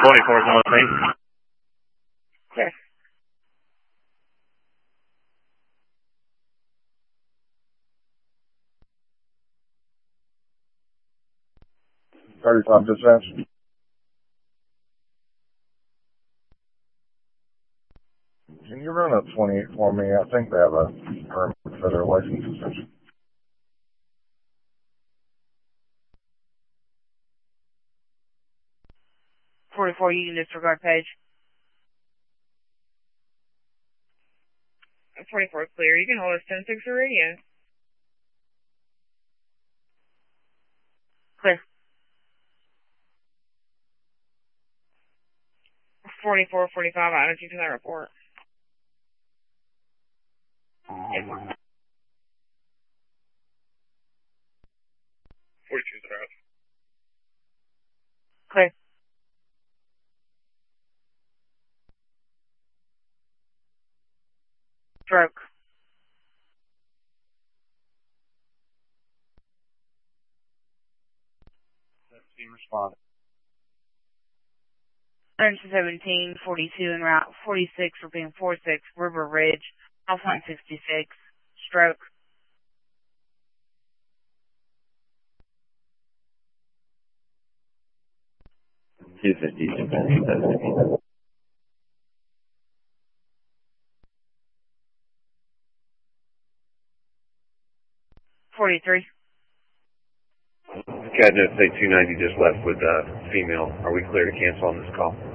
24 is on the thing. Clear. 35 dispatch. Can you run up 28 for me? I think they have a permit for their license suspension. 44, you can disregard page. 44 clear. You can hold us 10-6 for radio. Clear. 44, 45, I don't you to that report. Yes, 42 is out. Clear. Stroke. Team responded. 117, 42 en route, 46 for being 46, River Ridge, off 166, stroke. $250. 43. Cat note say 290 just left with female. Are we clear to cancel on this call?